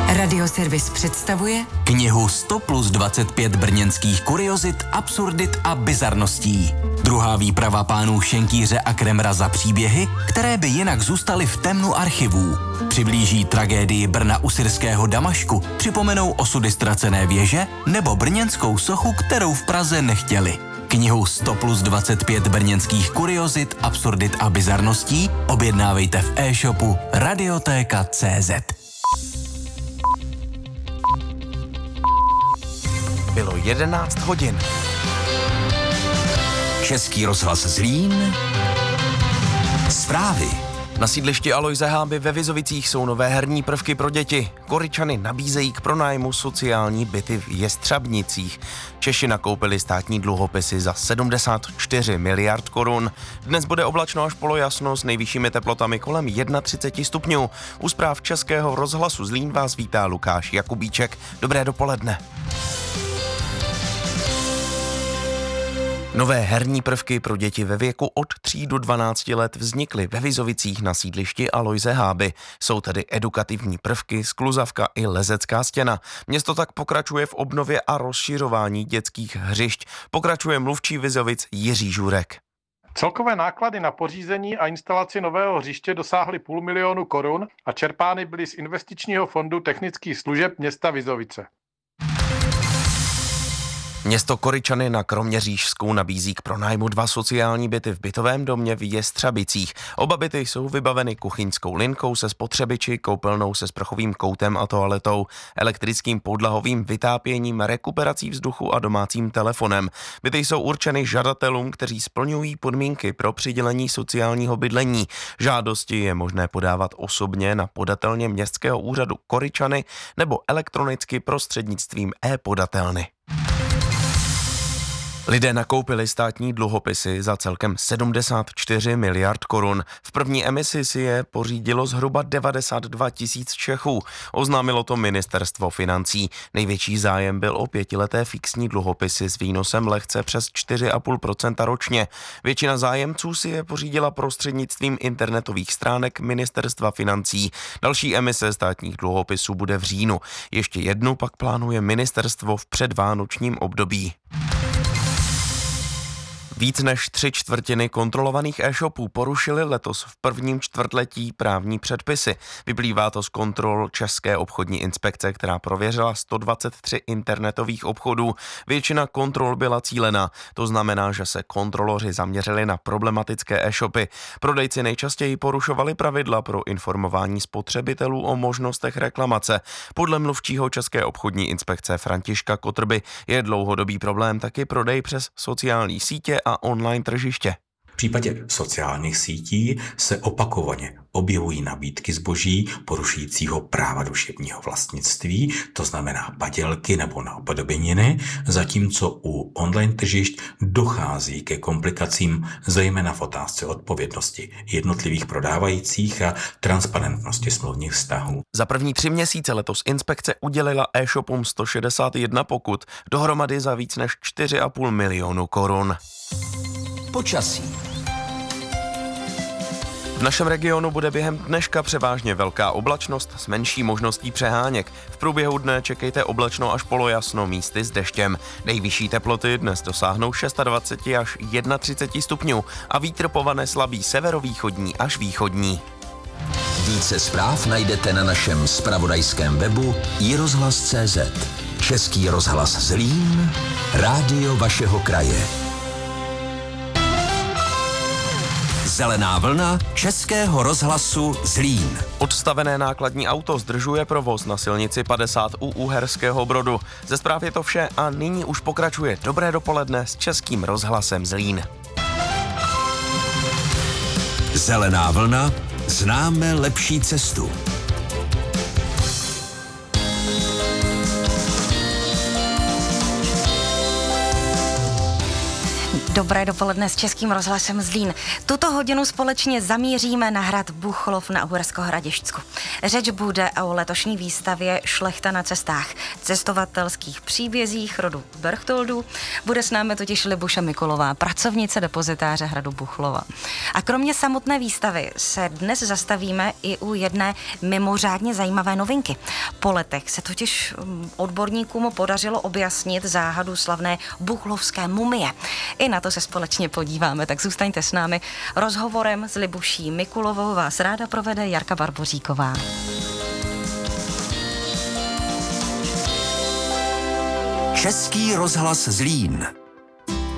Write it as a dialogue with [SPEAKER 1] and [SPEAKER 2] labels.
[SPEAKER 1] Radioservis představuje
[SPEAKER 2] knihu 100+25 brněnských kuriozit, absurdit a bizarností. Druhá výprava pánů Šenkýře a Kremra za příběhy, které by jinak zůstaly v temnu archivů. Přiblíží tragédii Brna u syrského Damašku, připomenou osudy ztracené věže nebo brněnskou sochu, kterou v Praze nechtěli. Knihu 100+25 brněnských kuriozit, absurdit a bizarností objednávejte v e-shopu Radiotéka.cz.
[SPEAKER 3] Bylo 11 hodin.
[SPEAKER 2] Český rozhlas Zlín. Zprávy.
[SPEAKER 3] Na sídlišti Alojze Háby ve Vizovicích jsou nové herní prvky pro děti. Koryčany nabízejí k pronájmu sociální byty v Jestřabnicích. Češi nakoupili státní dluhopisy za 74 miliard korun. Dnes bude oblačno až polojasno s nejvyššími teplotami kolem 31 stupňů. U zpráv Českého rozhlasu Zlín vás vítá Lukáš Jakubíček. Dobré dopoledne. Nové herní prvky pro děti ve věku od 3 do 12 let vznikly ve Vizovicích na sídlišti Alojze Háby. Jsou tedy edukativní prvky, skluzavka i lezecká stěna. Město tak pokračuje v obnově a rozšiřování dětských hřišť. Pokračuje mluvčí Vizovic Jiří Žurek.
[SPEAKER 4] Celkové náklady na pořízení a instalaci nového hřiště dosáhly 500 000 korun a čerpány byly z investičního fondu technických služeb města Vizovice.
[SPEAKER 3] Město Koryčany na Kroměřížsku nabízí k pronájmu 2 sociální byty v bytovém domě v Jestřabicích. Oba byty jsou vybaveny kuchyňskou linkou se spotřebiči, koupelnou se sprchovým koutem a toaletou, elektrickým podlahovým vytápěním, rekuperací vzduchu a domácím telefonem. Byty jsou určeny žadatelům, kteří splňují podmínky pro přidělení sociálního bydlení. Žádosti je možné podávat osobně na podatelně Městského úřadu Koryčany nebo elektronicky prostřednictvím e-podatelny. Lidé nakoupili státní dluhopisy za celkem 74 miliard korun. V první emisi si je pořídilo zhruba 92 000 Čechů. Oznámilo to ministerstvo financí. Největší zájem byl o 5leté fixní dluhopisy s výnosem lehce přes 4,5% ročně. Většina zájemců si je pořídila prostřednictvím internetových stránek ministerstva financí. Další emise státních dluhopisů bude v říjnu. Ještě jednu pak plánuje ministerstvo v předvánočním období. Víc než 3/4 kontrolovaných e-shopů porušily letos v prvním čtvrtletí právní předpisy. Vyplývá to z kontrol České obchodní inspekce, která prověřila 123 internetových obchodů. Většina kontrol byla cílená. To znamená, že se kontroloři zaměřili na problematické e-shopy. Prodejci nejčastěji porušovali pravidla pro informování spotřebitelů o možnostech reklamace. Podle mluvčího České obchodní inspekce Františka Kotrby je dlouhodobý problém taky prodej přes sociální sítě a online tržiště.
[SPEAKER 5] V případě sociálních sítí se opakovaně objevují nabídky zboží porušujícího práva duševního vlastnictví, to znamená padělky nebo napodobeniny, zatímco u online tržišť dochází ke komplikacím, zejména v otázce odpovědnosti jednotlivých prodávajících a transparentnosti smluvních vztahů.
[SPEAKER 3] Za první 3 měsíce letos inspekce udělila e-shopům 161 pokut, dohromady za víc než 4,5 milionu korun.
[SPEAKER 2] Počasí.
[SPEAKER 3] V našem regionu bude během dneška převážně velká oblačnost s menší možností přeháněk. V průběhu dne čekejte oblačno až polojasno, místy s deštěm. Nejvyšší teploty dnes dosáhnou 26 až 31 stupňů a vítr povane slabý severovýchodní až východní.
[SPEAKER 2] Více zpráv najdete na našem zpravodajském webu iRozhlas.cz. Český rozhlas Zlín, rádio vašeho kraje. Zelená vlna Českého rozhlasu Zlín.
[SPEAKER 3] Odstavené nákladní auto zdržuje provoz na silnici 50 u Uherského Brodu. Ze zpráv je to vše a nyní už pokračuje Dobré dopoledne s Českým rozhlasem Zlín.
[SPEAKER 2] Zelená vlna, známe lepší cestu.
[SPEAKER 6] Dobré dopoledne s Českým rozhlasem Zlín. Tuto hodinu společně zamíříme na hrad Buchlov na Uherskohradišťsku. Řeč bude o letošní výstavě Šlechta na cestách, cestovatelských příbězích rodu Berchtoldů. Bude s námi totiž Libuše Mikulová, pracovnice depozitáře hradu Buchlova. A kromě samotné výstavy se dnes zastavíme i u jedné mimořádně zajímavé novinky. Po letech se totiž odborníkům podařilo objasnit záhadu slavné buchlovské mumie. I na to se společně podíváme, tak zůstaňte s námi. Rozhovorem s Libuší Mikulovou vás ráda provede Jarka Barboříková.
[SPEAKER 2] Český rozhlas Zlín.